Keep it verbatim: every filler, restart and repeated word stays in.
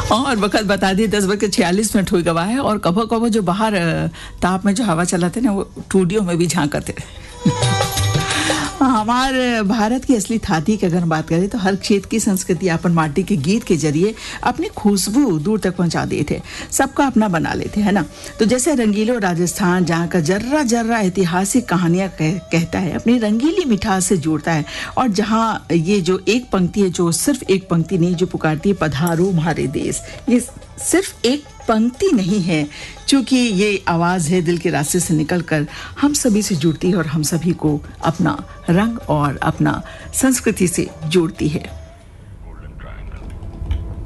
और वक्त बता दिए दस बज के छियालीस मिनट हुई गवा है। और कभो कभो जो बाहर ताप में जो हवा चलाते ना वो टूडियों में भी झांकते हमारे भारत की असली थाती की अगर बात करें तो हर क्षेत्र की संस्कृति अपन माटी के गीत के जरिए अपनी खुशबू दूर तक पहुंचा दिए थे, सबका अपना बना लेते है ना। तो जैसे रंगीलो राजस्थान जहाँ का जर्रा जर्रा ऐतिहासिक कहानियां कह, कहता है, अपनी रंगीली मिठास से जोड़ता है। और जहाँ ये जो एक पंक्ति है, जो सिर्फ एक पंक्ति नहीं, जो पुकारती है पधारो हमारे देश, ये सिर्फ एक पंक्ति नहीं है, क्योंकि ये आवाज है दिल के रास्ते से निकलकर हम सभी से जुड़ती है और हम सभी को अपना रंग और अपना संस्कृति से जोड़ती है।